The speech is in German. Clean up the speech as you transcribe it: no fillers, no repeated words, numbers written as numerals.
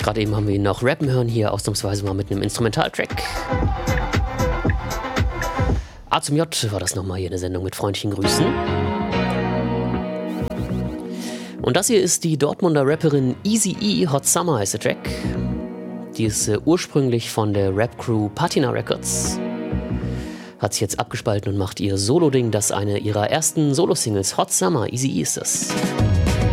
Gerade eben haben wir ihn noch rappen hören, hier ausnahmsweise mal mit einem Instrumentaltrack. A zum J war das nochmal hier eine Sendung mit freundlichen Grüßen. Und das hier ist die Dortmunder Rapperin Eazy-E, Hot Summer heißt der Track. Die ist ursprünglich von der Rap-Crew Patina Records. Hat sich jetzt abgespalten und macht ihr Solo-Ding, das eine ihrer ersten Solo-Singles, Hot Summer, Eazy-E ist das.